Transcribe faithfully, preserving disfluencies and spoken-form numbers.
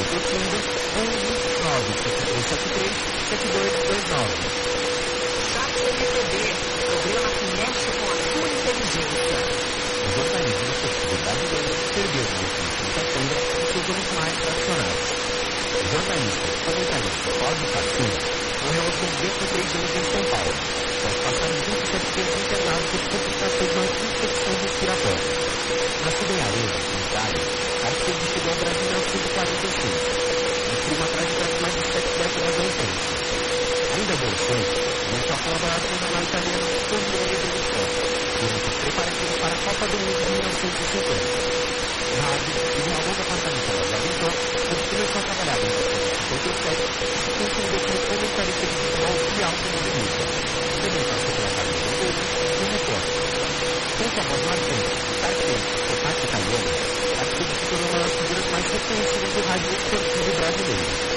repetindo, onze nove sete três sete três sete dois dois nove. Chat M P B, programa que mexe com a sua inteligência. O jornalismo esportivo brasileiro perdeu na última quinta-feira os seus homens mais tradicionais. O jornalista e comentarista Cláudio Castilho morreu aos noventa e três anos em São Paulo, após passar vinte e sete dias internado por complicações de uma infecção respiratória. Nascido em Arezzo, na Itália, Castilho chegou ao Brasil em mil novecentos e quarenta e seis, construiu uma trajetória de mais de sete décadas da imprensa. Ainda adolescente, começou a colaborar com o jornal italiano Corriere dello Sport, durante os preparativos para a Copa do Mundo de mil novecentos e cinquenta. O rádio e uma longa passagem pela Jovem Pan, onde começou a trabalhar em mil novecentos e cinquenta e sete e se consolidou como comentarista de futebol e automobilismo. Também passou pela Rádio Brasileira e o repórter. Com sua voz marcante e característica sotaque italiano, Castilho se tornou uma das figuras mais reconhecidas do rádio esportivo brasileiro.